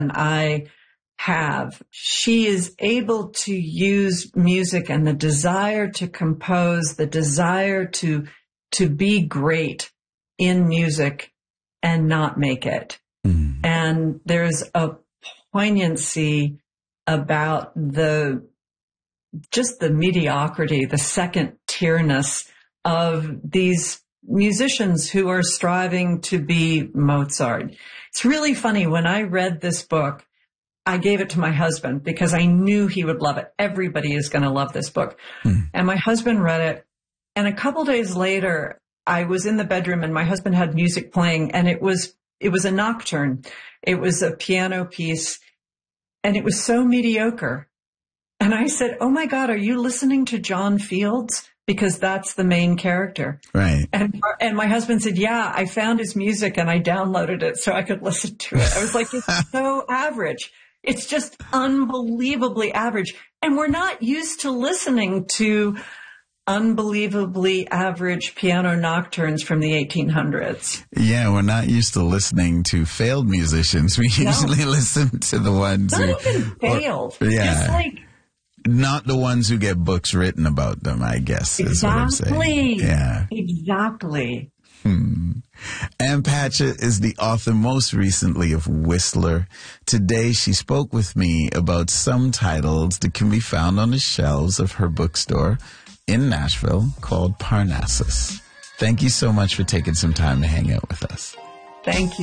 I have. She is able to use music and the desire to compose, the desire to be great in music and not make it. Mm. And there's a poignancy about just the mediocrity, the second tierness of these musicians who are striving to be Mozart. It's really funny. When I read this book, I gave it to my husband because I knew he would love it. Everybody is going to love this book. And my husband read it. And a couple days later, I was in the bedroom and my husband had music playing, and it was a nocturne. It was a piano piece, and it was so mediocre. And I said, "Oh my God, are you listening to John Fields?" Because that's the main character. Right. And my husband said, "Yeah, I found his music and I downloaded it so I could listen to it." I was like, it's so average. It's just unbelievably average. And we're not used to listening to unbelievably average piano nocturnes from the 1800s. Yeah, we're not used to listening to failed musicians. We usually listen to the ones not even failed. Yeah. Just like, not the ones who get books written about them, I guess. Exactly. Is what I'm saying. Yeah. Exactly. Ann Patchett is the author most recently of Whistler. Today she spoke with me about some titles that can be found on the shelves of her bookstore in Nashville called Parnassus. Thank you so much for taking some time to hang out with us. Thank you.